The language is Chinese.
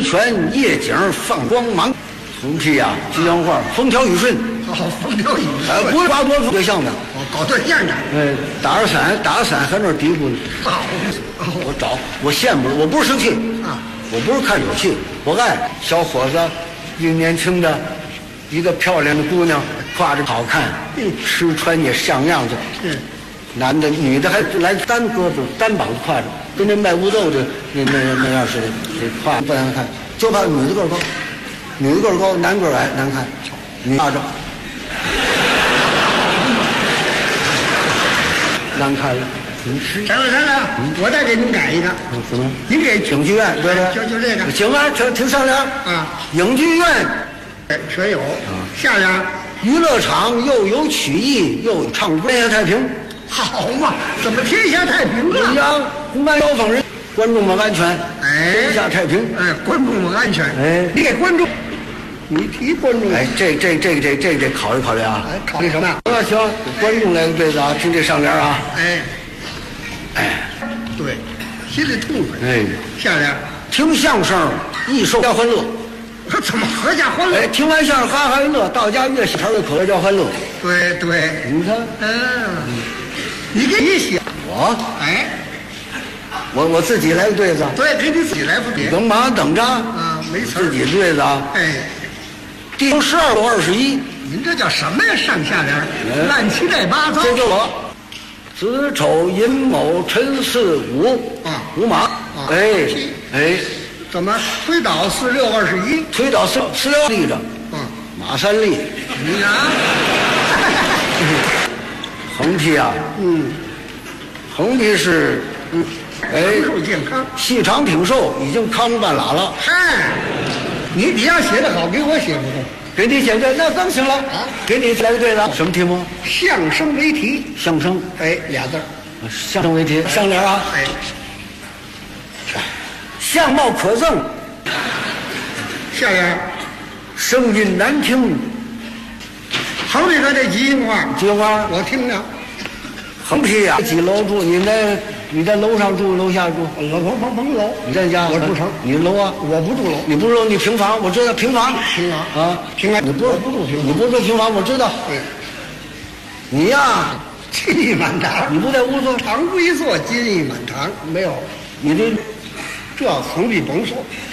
泉夜景放光芒。横批呀，吉祥话，风调雨顺。 哦，风调雨顺。 不会抓多对象的。 搞对象的。 打着伞还那嘀咕呢。 好， 我羡慕，我不是生气啊， 我不是看有气，我爱小伙子，一年轻的，一个漂亮的姑娘，挎着好看，吃穿也像样子。男的女的还来单胳膊单膀子挎着，跟那卖乌豆的那样似的，这挎不难看，就怕女的个儿高，女的个儿高，男个儿矮难看，女挎着难看了。 陈了，我再给您改一个。 什么？ 您给影剧院，对对， 就这个。 行啊，听上联啊。 影剧院， 全有。下联， 娱乐场又有曲艺又有唱歌，天下太平。 好嘛，怎么天下太平了？ 你呀，公安消防人，观众们安全。天下太平。 观众们安全。你给观众，你提观众。 这考虑考虑啊。 考虑什么呀？ 行，观众来个对子啊，听这上联啊。 对，心里痛快。下联， 听相声益寿家欢乐。 怎么合家欢乐？ 听完相声哈哈一乐，到家越小越可乐叫欢乐。 对， 你看， 你给你写我自己来个对子。 对，给你自己来副别。 等忙等着没词。 自己对子啊。第12个21。 您这叫什么呀？上下联乱七八糟。 这就我。子丑寅卯辰巳午午马。 怎么推倒4、6、21？ 推倒4、6立着。马3立。 你啊。 横批啊。横批是。 长寿健康。 细长挺瘦，已经康半拉了。 你要写得好，给我写不错。 给你写对，那更行了。给你来个对子。什么题目？ 相声为题。 相声。 俩字。 相声为题。上联啊。相貌可憎。 下联。 声音难听。 横批和这吉祥话。 吉祥话。 我听着。 横批呀。几楼住？你在楼上住，楼下住？ 甭楼。 你在家？ 我住城。 你楼啊？ 我不住楼。 你不住楼？你平房？我知道平房。 平房啊， 平房。你不住平房。 你不住平房，我知道。你呀， 金玉满堂。 你不在屋坐？ 常规坐，金玉满堂。没有。 你这横批甭说。